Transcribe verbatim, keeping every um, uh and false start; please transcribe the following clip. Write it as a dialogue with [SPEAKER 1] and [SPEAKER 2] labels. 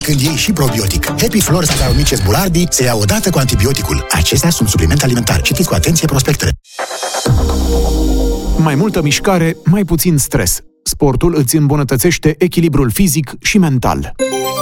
[SPEAKER 1] Când iei și probiotic. Happy Flora sau Mices Bulardi se ia odată cu antibioticul. Acestea sunt suplimente alimentare. Citiți cu atenție prospectele.
[SPEAKER 2] Mai multă mișcare, mai puțin stres. Sportul îți îmbunătățește echilibrul fizic și mental.